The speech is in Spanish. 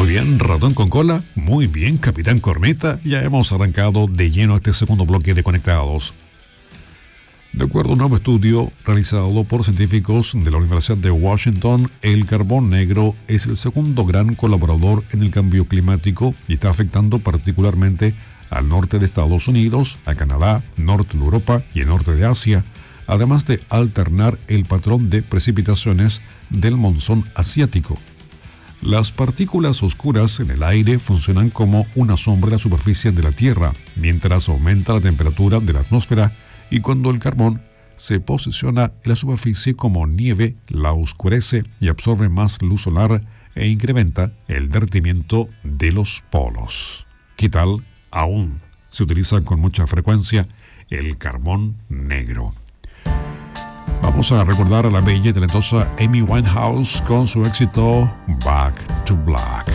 Muy bien, ratón con cola. Muy bien, capitán corneta. Ya hemos arrancado de lleno este segundo bloque de Conectados. De acuerdo a un nuevo estudio realizado por científicos de la Universidad de Washington, el carbón negro es el segundo gran colaborador en el cambio climático y está afectando particularmente al norte de Estados Unidos, a Canadá, norte de Europa y el norte de Asia, además de alternar el patrón de precipitaciones del monzón asiático. Las partículas oscuras en el aire funcionan como una sombra en la superficie de la Tierra, mientras aumenta la temperatura de la atmósfera, y cuando el carbón se posiciona en la superficie como nieve, la oscurece y absorbe más luz solar e incrementa el derretimiento de los polos. ¿Qué tal? Aún se utiliza con mucha frecuencia el carbón negro. Vamos a recordar a la bella y talentosa Amy Winehouse con su éxito Back to Black.